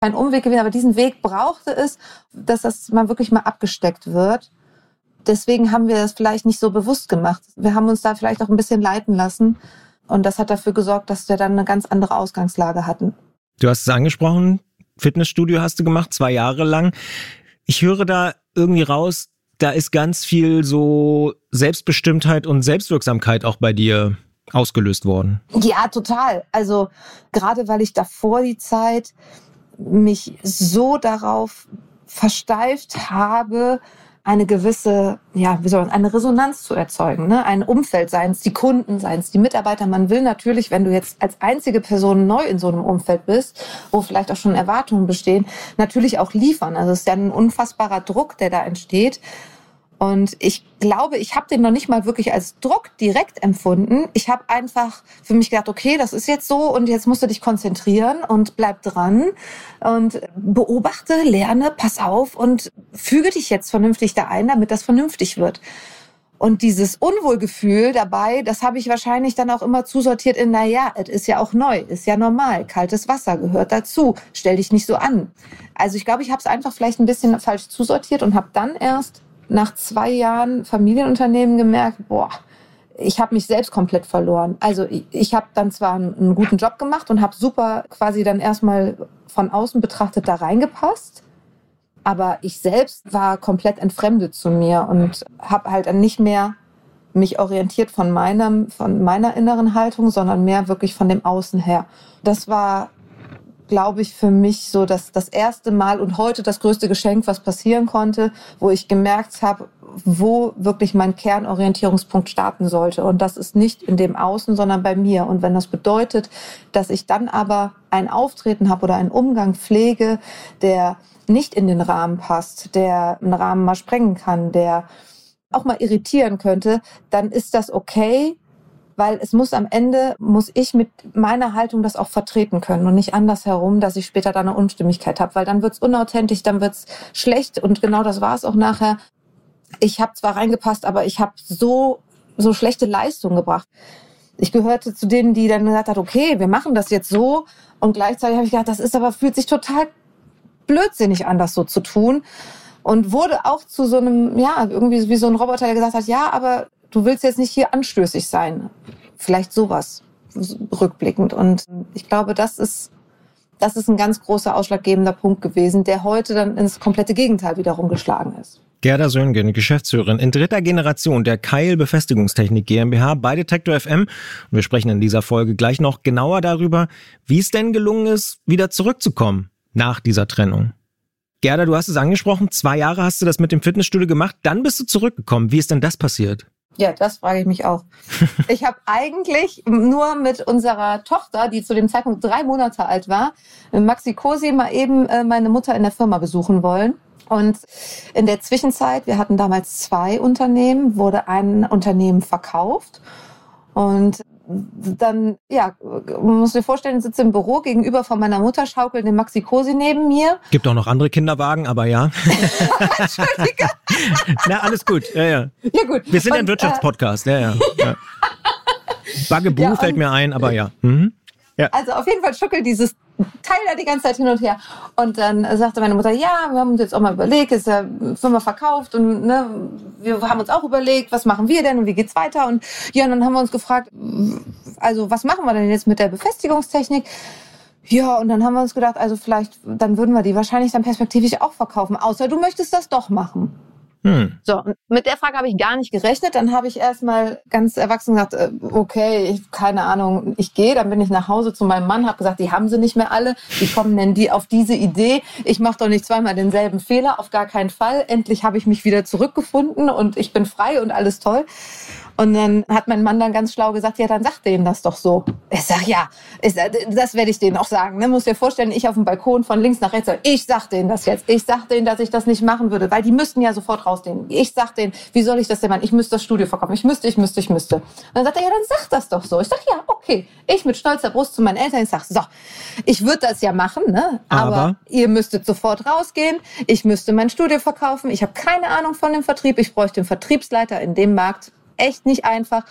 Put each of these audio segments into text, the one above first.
ein Umweg gewesen, aber diesen Weg brauchte es, dass das mal wirklich mal abgesteckt wird. Deswegen haben wir das vielleicht nicht so bewusst gemacht. Wir haben uns da vielleicht auch ein bisschen leiten lassen. Und das hat dafür gesorgt, dass wir dann eine ganz andere Ausgangslage hatten. Du hast es angesprochen, Fitnessstudio hast du gemacht, 2 Jahre lang. Ich höre da irgendwie raus, da ist ganz viel so Selbstbestimmtheit und Selbstwirksamkeit auch bei dir ausgelöst worden. Ja, total. Also gerade weil ich davor die Zeit mich so darauf versteift habe, eine gewisse, eine Resonanz zu erzeugen, ne? Ein Umfeld, seien es die Kunden, seien es die Mitarbeiter. Man will natürlich, wenn du jetzt als einzige Person neu in so einem Umfeld bist, wo vielleicht auch schon Erwartungen bestehen, natürlich auch liefern. Also es ist ja ein unfassbarer Druck, der da entsteht. Und ich glaube, ich habe den noch nicht mal wirklich als Druck direkt empfunden. Ich habe einfach für mich gedacht, okay, das ist jetzt so und jetzt musst du dich konzentrieren und bleib dran und beobachte, lerne, pass auf und füge dich jetzt vernünftig da ein, damit das vernünftig wird. Und dieses Unwohlgefühl dabei, das habe ich wahrscheinlich dann auch immer zusortiert in, es ist ja auch neu, ist ja normal, kaltes Wasser gehört dazu, stell dich nicht so an. Also ich glaube, ich habe es einfach vielleicht ein bisschen falsch zusortiert und habe dann erst nach 2 Jahren Familienunternehmen gemerkt, ich habe mich selbst komplett verloren. Also ich habe dann zwar einen guten Job gemacht und habe super quasi dann erstmal von außen betrachtet da reingepasst, aber ich selbst war komplett entfremdet zu mir und habe halt dann nicht mehr mich orientiert von meiner inneren Haltung, sondern mehr wirklich von dem Außen her. Das war, glaube ich, für mich so das erste Mal und heute das größte Geschenk, was passieren konnte, wo ich gemerkt habe, wo wirklich mein Kernorientierungspunkt starten sollte. Und das ist nicht in dem Außen, sondern bei mir. Und wenn das bedeutet, dass ich dann aber ein Auftreten habe oder einen Umgang pflege, der nicht in den Rahmen passt, der einen Rahmen mal sprengen kann, der auch mal irritieren könnte, dann ist das okay, weil es muss ich mit meiner Haltung das auch vertreten können und nicht andersherum, dass ich später da eine Unstimmigkeit habe, weil dann wird's unauthentisch, dann wird's schlecht und genau das war es auch nachher. Ich habe zwar reingepasst, aber ich habe so schlechte Leistung gebracht. Ich gehörte zu denen, die dann gesagt hat, okay, wir machen das jetzt so und gleichzeitig habe ich gedacht, fühlt sich total blödsinnig an, das so zu tun und wurde auch zu so einem, irgendwie wie so ein Roboter, der gesagt hat, ja, aber du willst jetzt nicht hier anstößig sein. Vielleicht sowas rückblickend. Und ich glaube, das ist ein ganz großer ausschlaggebender Punkt gewesen, der heute dann ins komplette Gegenteil wiederum geschlagen ist. Gerda Söhngen, Geschäftsführerin in 3. Generation der Keil Befestigungstechnik GmbH bei Detektor FM. Und wir sprechen in dieser Folge gleich noch genauer darüber, wie es denn gelungen ist, wieder zurückzukommen nach dieser Trennung. Gerda, du hast es angesprochen, 2 Jahre hast du das mit dem Fitnessstudio gemacht, dann bist du zurückgekommen. Wie ist denn das passiert? Ja, das frage ich mich auch. Ich habe eigentlich nur mit unserer Tochter, die zu dem Zeitpunkt 3 Monate alt war, Maxi Cosi, mal eben meine Mutter in der Firma besuchen wollen. Und in der Zwischenzeit, wir hatten damals 2 Unternehmen, wurde ein Unternehmen verkauft. Und dann, man muss sich vorstellen, ich sitze im Büro gegenüber von meiner Mutter, schaukelt den Maxi Cosi neben mir. Gibt auch noch andere Kinderwagen, aber ja. Entschuldige. Na, alles gut. Ja. Ja, gut. Wir sind ein Wirtschaftspodcast. Ja. Bugaboo fällt mir ein, aber ja. Mhm. Ja. Also auf jeden Fall schuckelt dieses Teil da die ganze Zeit hin und her. Und dann sagte meine Mutter, wir haben uns jetzt auch mal überlegt, ist ja Firma verkauft und wir haben uns auch überlegt, was machen wir denn und wie geht's weiter? Und dann haben wir uns gefragt, also was machen wir denn jetzt mit der Befestigungstechnik? Ja, und dann haben wir uns gedacht, also vielleicht, dann würden wir die wahrscheinlich dann perspektivisch auch verkaufen, außer du möchtest das doch machen. So, und mit der Frage habe ich gar nicht gerechnet. Dann habe ich erstmal ganz erwachsen gesagt, okay, keine Ahnung, ich gehe. Dann bin ich nach Hause zu meinem Mann, habe gesagt, die haben sie nicht mehr alle. Wie kommen denn die auf diese Idee? Ich mache doch nicht zweimal denselben Fehler, auf gar keinen Fall. Endlich habe ich mich wieder zurückgefunden und ich bin frei und alles toll. Und dann hat mein Mann dann ganz schlau gesagt, ja, dann sag denen das doch so. Ich sag, das werde ich denen auch sagen. Ne? Muss dir vorstellen, ich auf dem Balkon von links nach rechts sage, ich sag denen das jetzt. Ich sag denen, dass ich das nicht machen würde, weil die müssten ja sofort rausgehen. Ich sag denen, wie soll ich das denn machen? Ich müsste das Studio verkaufen. Ich müsste. Und dann sagt er, ja, dann sag das doch so. Ich sag, ja, okay. Ich mit stolzer Brust zu meinen Eltern, ich sag, so, ich würde das ja machen, ne? Aber ihr müsstet sofort rausgehen. Ich müsste mein Studio verkaufen. Ich habe keine Ahnung von dem Vertrieb. Ich bräuchte einen Vertriebsleiter in dem Markt. Echt nicht einfach.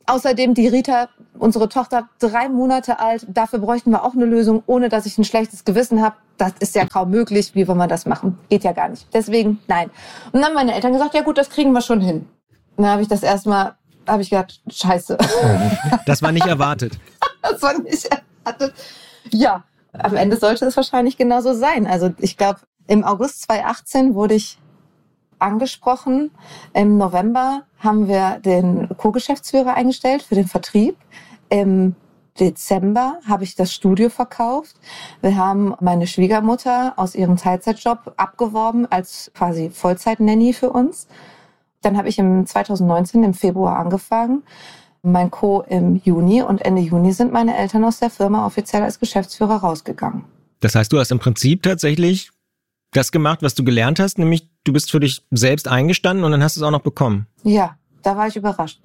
Außerdem die Rita, unsere Tochter, 3 Monate alt, dafür bräuchten wir auch eine Lösung, ohne dass ich ein schlechtes Gewissen habe. Das ist ja kaum möglich. Wie wollen wir das machen? Geht ja gar nicht. Deswegen, nein. Und dann haben meine Eltern gesagt, ja gut, das kriegen wir schon hin. Und dann habe ich das erstmal, gedacht, scheiße. Das war nicht erwartet. Das war nicht erwartet. Ja, am Ende sollte es wahrscheinlich genauso sein. Also ich glaube, im August 2018 wurde ich angesprochen. Im November haben wir den Co-Geschäftsführer eingestellt für den Vertrieb. Im Dezember habe ich das Studio verkauft. Wir haben meine Schwiegermutter aus ihrem Teilzeitjob abgeworben als quasi Vollzeit-Nanny für uns. Dann habe ich im 2019 im Februar angefangen, mein Co. im Juni, und Ende Juni sind meine Eltern aus der Firma offiziell als Geschäftsführer rausgegangen. Das heißt, du hast im Prinzip tatsächlich das gemacht, was du gelernt hast, nämlich du bist für dich selbst eingestanden und dann hast du es auch noch bekommen. Ja, da war ich überrascht.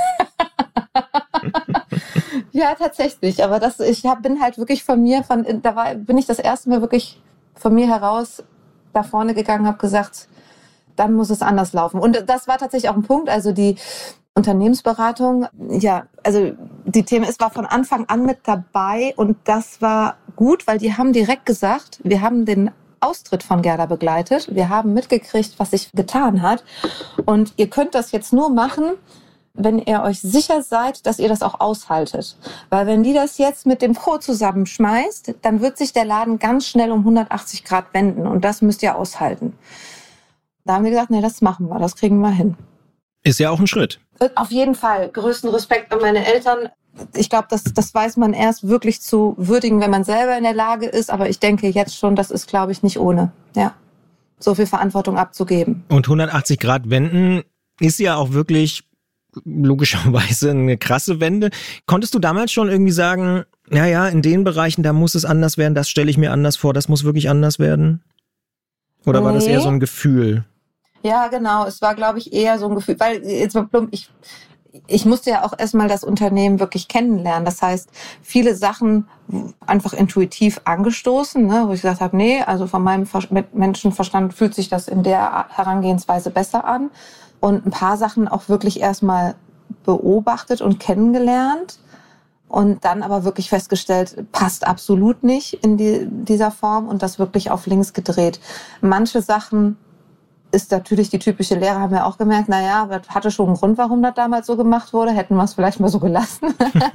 Ja, tatsächlich. Aber bin halt wirklich bin ich das erste Mal wirklich von mir heraus da vorne gegangen, habe gesagt, dann muss es anders laufen. Und das war tatsächlich auch ein Punkt. Also die Unternehmensberatung, ja, also die TMS war von Anfang an mit dabei und das war gut, weil die haben direkt gesagt, wir haben den Austritt von Gerda begleitet. Wir haben mitgekriegt, was sich getan hat. Und ihr könnt das jetzt nur machen, wenn ihr euch sicher seid, dass ihr das auch aushaltet. Weil wenn die das jetzt mit dem Pro zusammenschmeißt, dann wird sich der Laden ganz schnell um 180 Grad wenden. Und das müsst ihr aushalten. Da haben wir gesagt, nee, das machen wir, das kriegen wir hin. Ist ja auch ein Schritt. Auf jeden Fall. Größten Respekt an meine Eltern. Ich glaube, das weiß man erst wirklich zu würdigen, wenn man selber in der Lage ist. Aber ich denke jetzt schon, das ist, glaube ich, nicht ohne. Ja, so viel Verantwortung abzugeben. Und 180 Grad wenden ist ja auch wirklich logischerweise eine krasse Wende. Konntest du damals schon irgendwie sagen, ja, in den Bereichen, da muss es anders werden, das stelle ich mir anders vor, das muss wirklich anders werden? Oder war das eher so ein Gefühl? Ja, genau. Es war, glaube ich, eher so ein Gefühl, weil jetzt mal plump, ich musste ja auch erstmal das Unternehmen wirklich kennenlernen. Das heißt, viele Sachen einfach intuitiv angestoßen, ne, wo ich gesagt habe, nee, also von meinem Menschenverstand fühlt sich das in der Herangehensweise besser an. Und ein paar Sachen auch wirklich erstmal beobachtet und kennengelernt. Und dann aber wirklich festgestellt, passt absolut nicht in dieser Form und das wirklich auf links gedreht. Manche Sachen ist natürlich die typische Lehre, haben wir auch gemerkt, das hatte schon einen Grund, warum das damals so gemacht wurde, hätten wir es vielleicht mal so gelassen.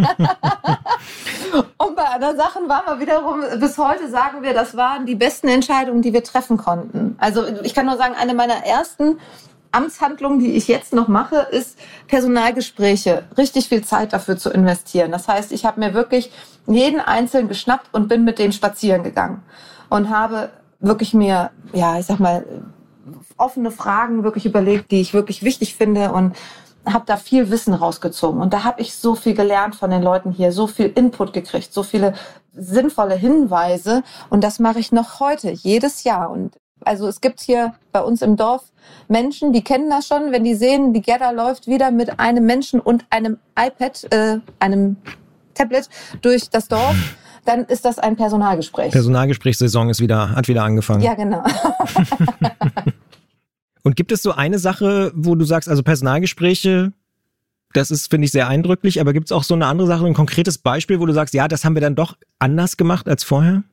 Und bei anderen Sachen waren wir wiederum, bis heute sagen wir, das waren die besten Entscheidungen, die wir treffen konnten. Also ich kann nur sagen, eine meiner ersten Amtshandlung, die ich jetzt noch mache, ist Personalgespräche, richtig viel Zeit dafür zu investieren. Das heißt, ich habe mir wirklich jeden Einzelnen geschnappt und bin mit denen spazieren gegangen und habe wirklich mir, offene Fragen wirklich überlegt, die ich wirklich wichtig finde und habe da viel Wissen rausgezogen. Und da habe ich so viel gelernt von den Leuten hier, so viel Input gekriegt, so viele sinnvolle Hinweise und das mache ich noch heute, jedes Jahr. Und also es gibt hier bei uns im Dorf Menschen, die kennen das schon, wenn die sehen, die Gerda läuft wieder mit einem Menschen und einem iPad, einem Tablet durch das Dorf, dann ist das ein Personalgespräch. Personalgesprächssaison hat wieder angefangen. Ja, genau. Und gibt es so eine Sache, wo du sagst, also Personalgespräche, das ist, finde ich, sehr eindrücklich, aber gibt es auch so eine andere Sache, ein konkretes Beispiel, wo du sagst, ja, das haben wir dann doch anders gemacht als vorher?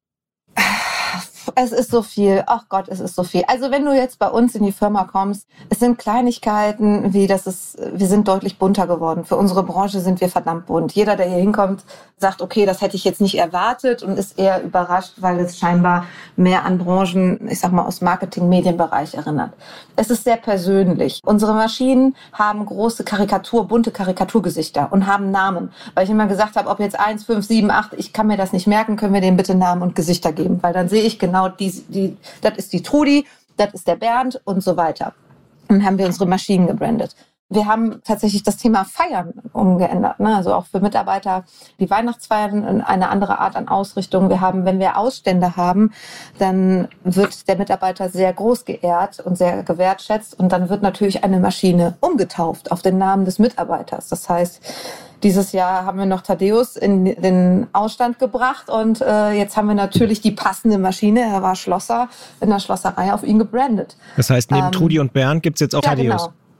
Es ist so viel. Ach Gott, es ist so viel. Also wenn du jetzt bei uns in die Firma kommst, es sind Kleinigkeiten wie wir sind deutlich bunter geworden. Für unsere Branche sind wir verdammt bunt. Jeder, der hier hinkommt, sagt, okay, das hätte ich jetzt nicht erwartet und ist eher überrascht, weil es scheinbar mehr an Branchen, ich sag mal, aus Marketing-Medienbereich erinnert. Es ist sehr persönlich. Unsere Maschinen haben große bunte Karikaturgesichter und haben Namen. Weil ich immer gesagt habe, ob jetzt 1, 5, 7, 8, ich kann mir das nicht merken, können wir denen bitte Namen und Gesichter geben. Weil dann sehe ich genau, das ist die Trudi, das ist der Bernd und so weiter. Und dann haben wir unsere Maschinen gebrandet. Wir haben tatsächlich das Thema Feiern umgeändert, ne? Also auch für Mitarbeiter die Weihnachtsfeiern, eine andere Art an Ausrichtung. Wenn wir Ausstände haben, dann wird der Mitarbeiter sehr groß geehrt und sehr gewertschätzt und dann wird natürlich eine Maschine umgetauft auf den Namen des Mitarbeiters. Das heißt, dieses Jahr haben wir noch Thaddeus in den Ausstand gebracht und jetzt haben wir natürlich die passende Maschine. Er war Schlosser in der Schlosserei auf ihn gebrandet. Das heißt, neben Trudi und Bernd gibt's jetzt auch Thaddeus. Genau. Ja.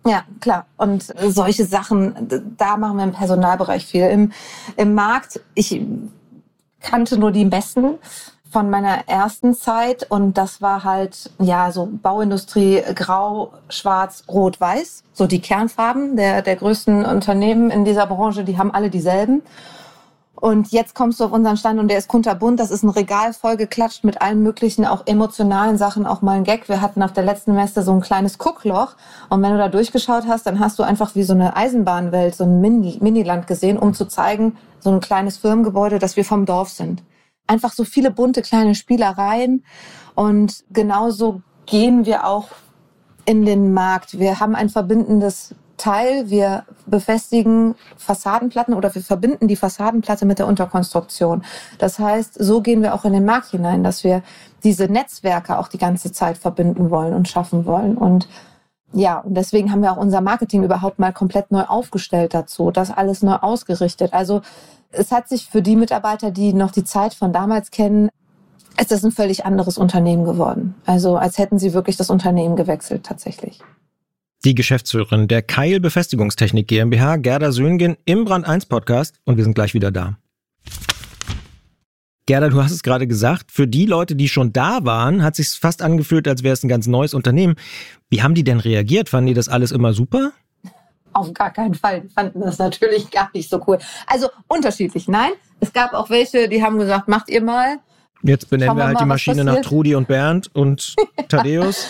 Ja, klar. Und solche Sachen, da machen wir im Personalbereich viel. Im Markt, ich kannte nur die Besten von meiner ersten Zeit und das war halt, ja, so Bauindustrie, grau, schwarz, rot, weiß. So die Kernfarben der größten Unternehmen in dieser Branche, die haben alle dieselben. Und jetzt kommst du auf unseren Stand und der ist kunterbunt. Das ist ein Regal vollgeklatscht mit allen möglichen, auch emotionalen Sachen, auch mal ein Gag. Wir hatten auf der letzten Messe so ein kleines Guckloch. Und wenn du da durchgeschaut hast, dann hast du einfach wie so eine Eisenbahnwelt, so ein Miniland gesehen, um zu zeigen, so ein kleines Firmengebäude, dass wir vom Dorf sind. Einfach so viele bunte kleine Spielereien. Und genauso gehen wir auch in den Markt. Wir haben ein verbindendes Teil, wir befestigen Fassadenplatten oder wir verbinden die Fassadenplatte mit der Unterkonstruktion. Das heißt, so gehen wir auch in den Markt hinein, dass wir diese Netzwerke auch die ganze Zeit verbinden wollen und schaffen wollen. Und ja, und deswegen haben wir auch unser Marketing überhaupt mal komplett neu aufgestellt dazu, das alles neu ausgerichtet. Also es hat sich für die Mitarbeiter, die noch die Zeit von damals kennen, ist das ein völlig anderes Unternehmen geworden. Also als hätten sie wirklich das Unternehmen gewechselt tatsächlich. Die Geschäftsführerin der Keil Befestigungstechnik GmbH, Gerda Söhngen, im Brand 1 Podcast und wir sind gleich wieder da. Gerda, du hast es gerade gesagt, für die Leute, die schon da waren, hat es sich fast angefühlt, als wäre es ein ganz neues Unternehmen. Wie haben die denn reagiert? Fanden die das alles immer super? Auf gar keinen Fall. Die fanden das natürlich gar nicht so cool. Also unterschiedlich, nein. Es gab auch welche, die haben gesagt, macht ihr mal. Jetzt benennen wir halt die Maschine nach Trudi und Bernd und Thaddeus.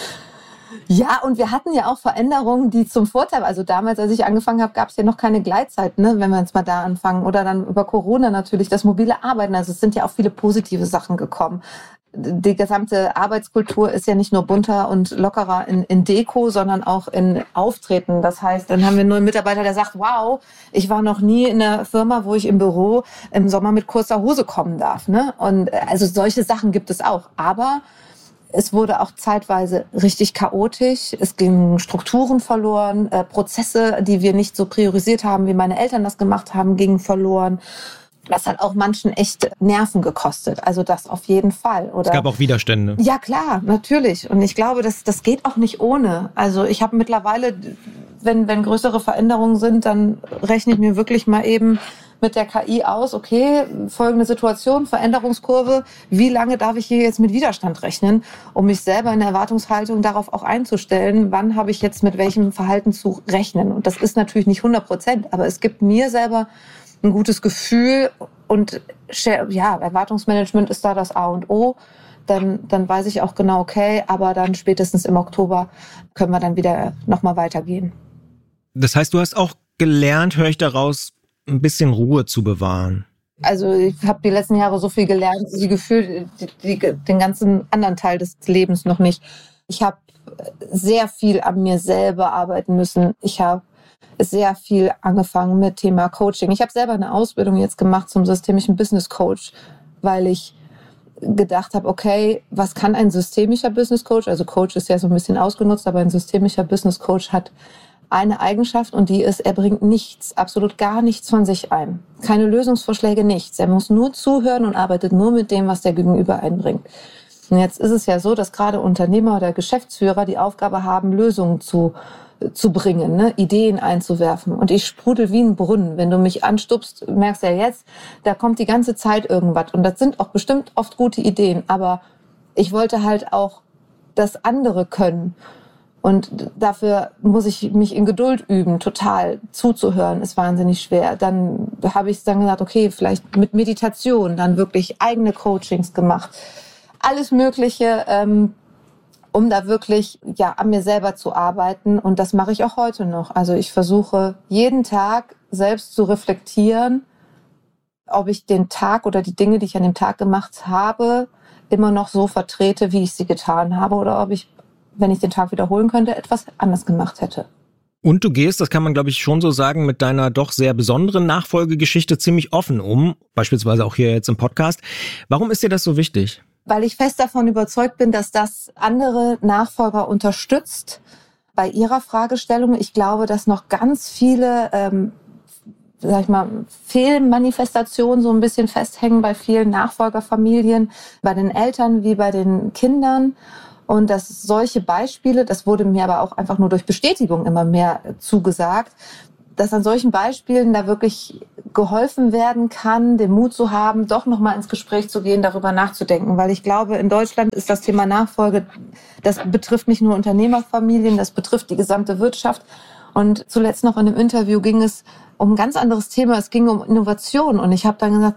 Ja, und wir hatten ja auch Veränderungen, die zum Vorteil, also damals, als ich angefangen habe, gab es ja noch keine Gleitzeit, ne, wenn wir jetzt mal da anfangen. Oder dann über Corona natürlich, das mobile Arbeiten. Also es sind ja auch viele positive Sachen gekommen. Die gesamte Arbeitskultur ist ja nicht nur bunter und lockerer in Deko, sondern auch in Auftreten. Das heißt, dann haben wir nur einen Mitarbeiter, der sagt, wow, ich war noch nie in einer Firma, wo ich im Büro im Sommer mit kurzer Hose kommen darf. Ne? Und also solche Sachen gibt es auch. Aber es wurde auch zeitweise richtig chaotisch. Es gingen Strukturen verloren, Prozesse, die wir nicht so priorisiert haben, wie meine Eltern das gemacht haben, gingen verloren. Das hat auch manchen echt Nerven gekostet. Also das auf jeden Fall. Oder? Es gab auch Widerstände. Ja klar, natürlich. Und ich glaube, das geht auch nicht ohne. Also ich habe mittlerweile, wenn größere Veränderungen sind, dann rechne ich mir wirklich mal eben mit der KI aus, okay, folgende Situation, Veränderungskurve, wie lange darf ich hier jetzt mit Widerstand rechnen, um mich selber in der Erwartungshaltung darauf auch einzustellen, wann habe ich jetzt mit welchem Verhalten zu rechnen. Und das ist natürlich nicht 100%, aber es gibt mir selber ein gutes Gefühl und ja, Erwartungsmanagement ist da das A und O. Dann weiß ich auch genau, okay, aber dann spätestens im Oktober können wir dann wieder nochmal weitergehen. Das heißt, du hast auch gelernt, höre ich daraus, ein bisschen Ruhe zu bewahren. Also ich habe die letzten Jahre so viel gelernt, die gefühlt den ganzen anderen Teil des Lebens noch nicht. Ich habe sehr viel an mir selber arbeiten müssen. Ich habe sehr viel angefangen mit Thema Coaching. Ich habe selber eine Ausbildung jetzt gemacht zum systemischen Business Coach, weil ich gedacht habe, okay, was kann ein systemischer Business Coach? Also Coach ist ja so ein bisschen ausgenutzt, aber ein systemischer Business Coach hat eine Eigenschaft und die ist, er bringt nichts, absolut gar nichts von sich ein. Keine Lösungsvorschläge, nichts. Er muss nur zuhören und arbeitet nur mit dem, was der Gegenüber einbringt. Und jetzt ist es ja so, dass gerade Unternehmer oder Geschäftsführer die Aufgabe haben, Lösungen zu bringen, ne? Ideen einzuwerfen. Und ich sprudel wie ein Brunnen. Wenn du mich anstupst, merkst du ja jetzt, da kommt die ganze Zeit irgendwas. Und das sind auch bestimmt oft gute Ideen. Aber ich wollte halt auch das andere können. Und dafür muss ich mich in Geduld üben, total zuzuhören, ist wahnsinnig schwer. Dann habe ich dann gesagt, okay, vielleicht mit Meditation, dann wirklich eigene Coachings gemacht. Alles Mögliche, um da wirklich ja an mir selber zu arbeiten. Und das mache ich auch heute noch. Also ich versuche jeden Tag selbst zu reflektieren, ob ich den Tag oder die Dinge, die ich an dem Tag gemacht habe, immer noch so vertrete, wie ich sie getan habe, oder ob ich, wenn ich den Tag wiederholen könnte, etwas anders gemacht hätte. Und du gehst, das kann man glaube ich schon so sagen, mit deiner doch sehr besonderen Nachfolgegeschichte ziemlich offen um, beispielsweise auch hier jetzt im Podcast. Warum ist dir das so wichtig? Weil ich fest davon überzeugt bin, dass das andere Nachfolger unterstützt bei ihrer Fragestellung. Ich glaube, dass noch ganz viele Fehlmanifestationen so ein bisschen festhängen bei vielen Nachfolgerfamilien, bei den Eltern wie bei den Kindern. Und dass solche Beispiele, das wurde mir aber auch einfach nur durch Bestätigung immer mehr zugesagt, dass an solchen Beispielen da wirklich geholfen werden kann, den Mut zu haben, doch nochmal ins Gespräch zu gehen, darüber nachzudenken. Weil ich glaube, in Deutschland ist das Thema Nachfolge, das betrifft nicht nur Unternehmerfamilien, das betrifft die gesamte Wirtschaft. Und zuletzt noch in dem Interview ging es um ein ganz anderes Thema. Es ging um Innovation. Und ich habe dann gesagt,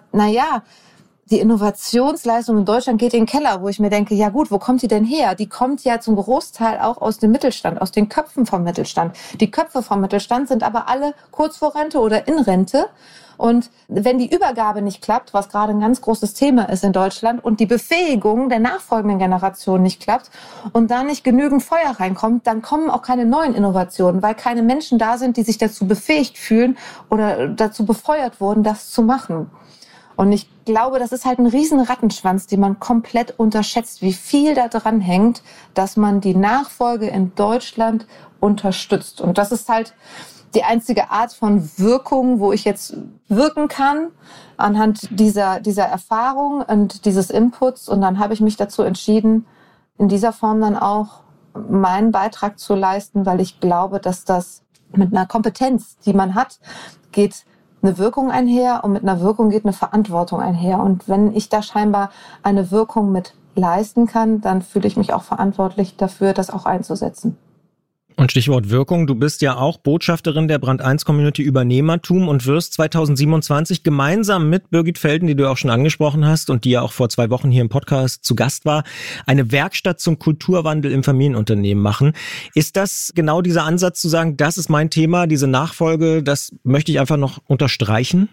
die Innovationsleistung in Deutschland geht in den Keller, wo ich mir denke, ja gut, wo kommt die denn her? Die kommt ja zum Großteil auch aus dem Mittelstand, aus den Köpfen vom Mittelstand. Die Köpfe vom Mittelstand sind aber alle kurz vor Rente oder in Rente. Und wenn die Übergabe nicht klappt, was gerade ein ganz großes Thema ist in Deutschland, und die Befähigung der nachfolgenden Generation nicht klappt und da nicht genügend Feuer reinkommt, dann kommen auch keine neuen Innovationen, weil keine Menschen da sind, die sich dazu befähigt fühlen oder dazu befeuert wurden, das zu machen. Und ich glaube, das ist halt ein riesen Rattenschwanz, den man komplett unterschätzt, wie viel da dran hängt, dass man die Nachfolge in Deutschland unterstützt. Und das ist halt die einzige Art von Wirkung, wo ich jetzt wirken kann, anhand dieser Erfahrung und dieses Inputs. Und dann habe ich mich dazu entschieden, in dieser Form dann auch meinen Beitrag zu leisten, weil ich glaube, dass das mit einer Kompetenz, die man hat, geht eine Wirkung einher, und mit einer Wirkung geht eine Verantwortung einher. Und wenn ich da scheinbar eine Wirkung mit leisten kann, dann fühle ich mich auch verantwortlich dafür, das auch einzusetzen. Und Stichwort Wirkung, du bist ja auch Botschafterin der Brand 1 Community Übernehmertum und wirst 2027 gemeinsam mit Birgit Felden, die du auch schon angesprochen hast und die ja auch vor 2 Wochen hier im Podcast zu Gast war, eine Werkstatt zum Kulturwandel im Familienunternehmen machen. Ist das genau dieser Ansatz zu sagen, das ist mein Thema, diese Nachfolge, das möchte ich einfach noch unterstreichen?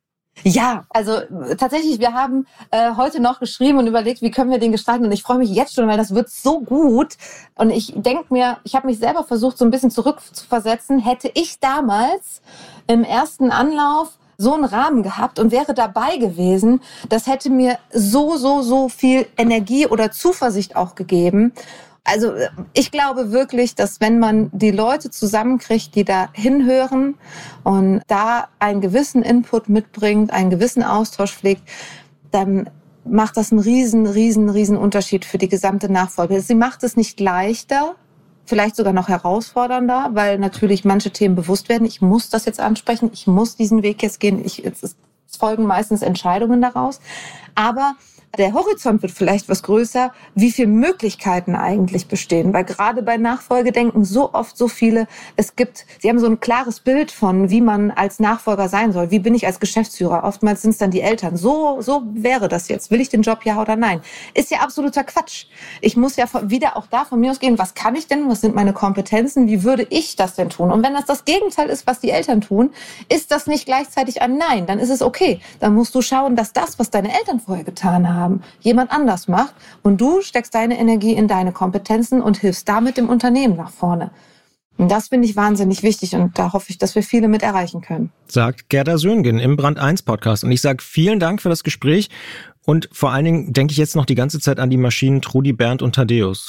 Ja, also tatsächlich, wir haben heute noch geschrieben und überlegt, wie können wir den gestalten, und ich freue mich jetzt schon, weil das wird so gut. Und ich denke mir, ich habe mich selber versucht, so ein bisschen zurückzuversetzen, hätte ich damals im ersten Anlauf so einen Rahmen gehabt und wäre dabei gewesen, das hätte mir so viel Energie oder Zuversicht auch gegeben. Also ich glaube wirklich, dass wenn man die Leute zusammenkriegt, die da hinhören und da einen gewissen Input mitbringt, einen gewissen Austausch pflegt, dann macht das einen riesen Unterschied für die gesamte Nachfolge. Sie macht es nicht leichter, vielleicht sogar noch herausfordernder, weil natürlich manche Themen bewusst werden. Ich muss das jetzt ansprechen, ich muss diesen Weg jetzt gehen. Es folgen meistens Entscheidungen daraus. Aber der Horizont wird vielleicht was größer, wie viele Möglichkeiten eigentlich bestehen. Weil gerade bei Nachfolge denken so oft so viele, sie haben so ein klares Bild von, wie man als Nachfolger sein soll. Wie bin ich als Geschäftsführer? Oftmals sind es dann die Eltern. So wäre das jetzt. Will ich den Job, ja oder nein? Ist ja absoluter Quatsch. Ich muss ja wieder auch da von mir ausgehen, was kann ich denn? Was sind meine Kompetenzen? Wie würde ich das denn tun? Und wenn das Gegenteil ist, was die Eltern tun, ist das nicht gleichzeitig ein Nein. Dann ist es okay. Dann musst du schauen, dass das, was deine Eltern vorher getan haben, jemand anders macht, und du steckst deine Energie in deine Kompetenzen und hilfst damit dem Unternehmen nach vorne. Und das finde ich wahnsinnig wichtig, und da hoffe ich, dass wir viele mit erreichen können. Sagt Gerda Söhngen im Brand 1 Podcast. Und ich sage vielen Dank für das Gespräch, und vor allen Dingen denke ich jetzt noch die ganze Zeit an die Maschinen Trudi, Bernd und Thaddeus.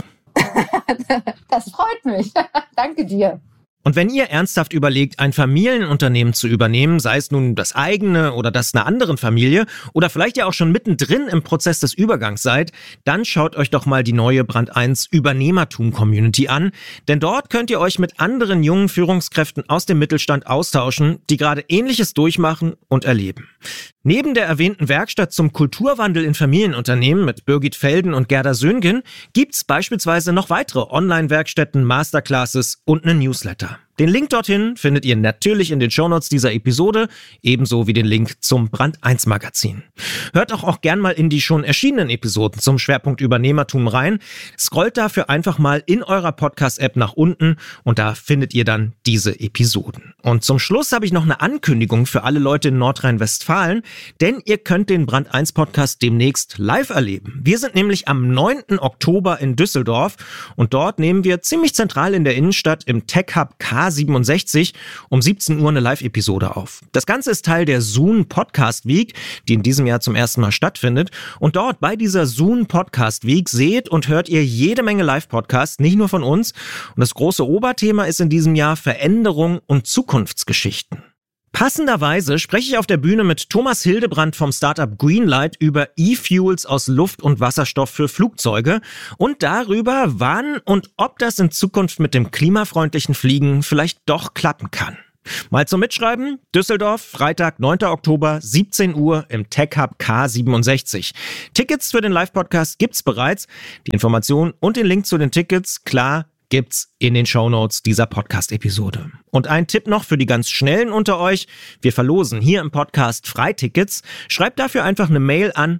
Das freut mich. Danke dir. Und wenn ihr ernsthaft überlegt, ein Familienunternehmen zu übernehmen, sei es nun das eigene oder das einer anderen Familie oder vielleicht ja auch schon mittendrin im Prozess des Übergangs seid, dann schaut euch doch mal die neue Brand 1 Übernehmertum Community an, denn dort könnt ihr euch mit anderen jungen Führungskräften aus dem Mittelstand austauschen, die gerade Ähnliches durchmachen und erleben. Neben der erwähnten Werkstatt zum Kulturwandel in Familienunternehmen mit Birgit Felden und Gerda Söhngen gibt's beispielsweise noch weitere Online-Werkstätten, Masterclasses und einen Newsletter. Den Link dorthin findet ihr natürlich in den Shownotes dieser Episode, ebenso wie den Link zum Brand 1 Magazin. Hört auch gern mal in die schon erschienenen Episoden zum Schwerpunkt Übernehmertum rein. Scrollt dafür einfach mal in eurer Podcast-App nach unten und da findet ihr dann diese Episoden. Und zum Schluss habe ich noch eine Ankündigung für alle Leute in Nordrhein-Westfalen, denn ihr könnt den Brand 1 Podcast demnächst live erleben. Wir sind nämlich am 9. Oktober in Düsseldorf und dort nehmen wir ziemlich zentral in der Innenstadt im Tech Hub K67 um 17 Uhr eine Live-Episode auf. Das Ganze ist Teil der Zoom Podcast Week, die in diesem Jahr zum ersten Mal stattfindet. Und dort bei dieser Zoom Podcast Week seht und hört ihr jede Menge Live-Podcasts, nicht nur von uns. Und das große Oberthema ist in diesem Jahr Veränderung und Zukunftsgeschichten. Passenderweise spreche ich auf der Bühne mit Thomas Hildebrand vom Startup Greenlight über E-Fuels aus Luft und Wasserstoff für Flugzeuge und darüber, wann und ob das in Zukunft mit dem klimafreundlichen Fliegen vielleicht doch klappen kann. Mal zum Mitschreiben: Düsseldorf, Freitag, 9. Oktober, 17 Uhr im Tech Hub K67. Tickets für den Live-Podcast gibt's bereits. Die Informationen und den Link zu den Tickets, klar, gibt's in den Shownotes dieser Podcast-Episode. Und ein Tipp noch für die ganz Schnellen unter euch: Wir verlosen hier im Podcast Freitickets. Schreibt dafür einfach eine Mail an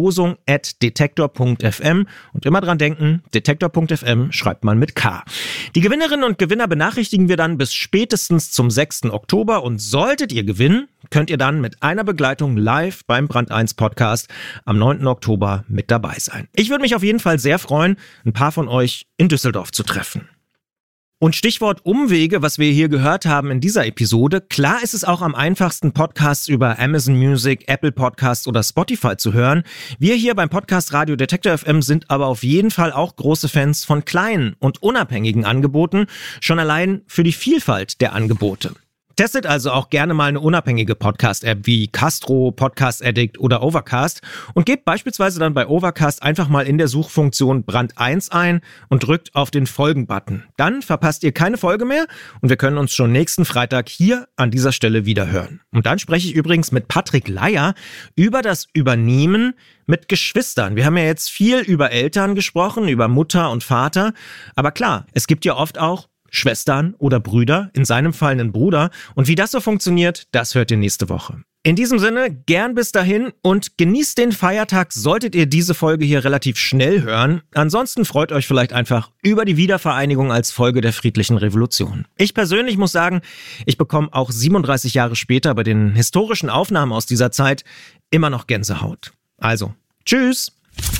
verlosung@detektor.fm und immer dran denken, detektor.fm schreibt man mit K. Die Gewinnerinnen und Gewinner benachrichtigen wir dann bis spätestens zum 6. Oktober und solltet ihr gewinnen, könnt ihr dann mit einer Begleitung live beim Brand 1 Podcast am 9. Oktober mit dabei sein. Ich würde mich auf jeden Fall sehr freuen, ein paar von euch in Düsseldorf zu treffen. Und Stichwort Umwege, was wir hier gehört haben in dieser Episode: Klar ist es auch am einfachsten, Podcasts über Amazon Music, Apple Podcasts oder Spotify zu hören. Wir hier beim Podcast Radio Detektor FM sind aber auf jeden Fall auch große Fans von kleinen und unabhängigen Angeboten, schon allein für die Vielfalt der Angebote. Testet also auch gerne mal eine unabhängige Podcast-App wie Castro, Podcast Addict oder Overcast und gebt beispielsweise dann bei Overcast einfach mal in der Suchfunktion Brand 1 ein und drückt auf den Folgen-Button. Dann verpasst ihr keine Folge mehr und wir können uns schon nächsten Freitag hier an dieser Stelle wieder hören. Und dann spreche ich übrigens mit Patrick Leier über das Übernehmen mit Geschwistern. Wir haben ja jetzt viel über Eltern gesprochen, über Mutter und Vater, aber klar, es gibt ja oft auch Schwestern oder Brüder, in seinem Fall einen Bruder. Und wie das so funktioniert, das hört ihr nächste Woche. In diesem Sinne, gern bis dahin und genießt den Feiertag, solltet ihr diese Folge hier relativ schnell hören. Ansonsten freut euch vielleicht einfach über die Wiedervereinigung als Folge der friedlichen Revolution. Ich persönlich muss sagen, ich bekomme auch 37 Jahre später bei den historischen Aufnahmen aus dieser Zeit immer noch Gänsehaut. Also, tschüss!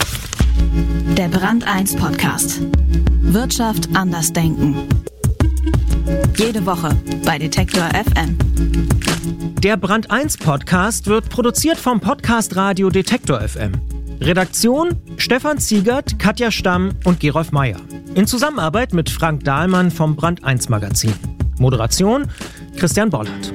Der Brand 1 Podcast. Wirtschaft anders denken. Jede Woche bei Detektor FM. Der Brand 1 Podcast wird produziert vom Podcast Radio Detektor FM. Redaktion: Stefan Ziegert, Katja Stamm und Gerolf Meyer. In Zusammenarbeit mit Frank Dahlmann vom Brand 1 Magazin. Moderation: Christian Bollert.